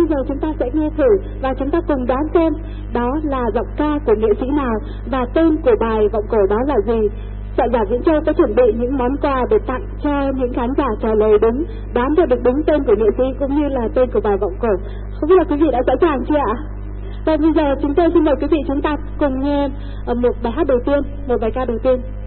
giờ chúng ta sẽ nghe thử và chúng ta cùng đoán xem đó là giọng ca của nghệ sĩ nào và tên của bài vọng cổ đó là gì. Soạn giả Diễn Châu có chuẩn bị những món quà để tặng cho những khán giả trả lời đúng, đoán cho được đúng tên của nghệ sĩ cũng như là tên của bài vọng cổ. Không biết là quý vị đã sẵn sàng chưa ạ? Và bây giờ chúng tôi xin mời quý vị chúng ta cùng nghe một bài hát đầu tiên, một bài ca đầu tiên.